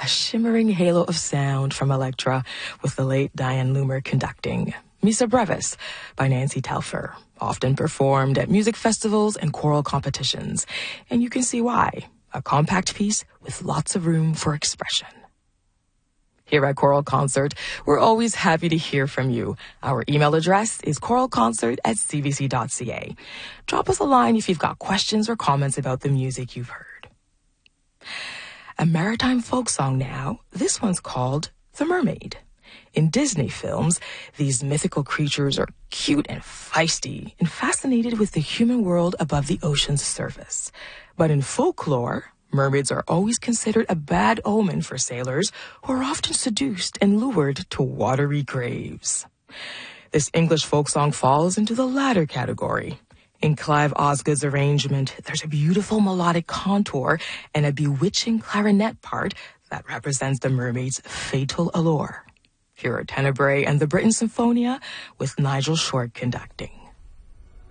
shimmering halo of sound from Elektra with the late Diane Loomer conducting. Missa Brevis by Nancy Telfer, often performed at music festivals and choral competitions. And you can see why. A compact piece with lots of room for expression. Here at Choral Concert, we're always happy to hear from you. Our email address is choralconcert@cbc.ca. Drop us a line if you've got questions or comments about the music you've heard. A maritime folk song now. This one's called The Mermaid. In Disney films, these mythical creatures are cute and feisty and fascinated with the human world above the ocean's surface. But in folklore, mermaids are always considered a bad omen for sailors who are often seduced and lured to watery graves. This English folk song falls into the latter category. In Clive Osgood's arrangement, there's a beautiful melodic contour and a bewitching clarinet part that represents the mermaid's fatal allure. Here are Tenebrae and the Britten Symphonia with Nigel Short conducting.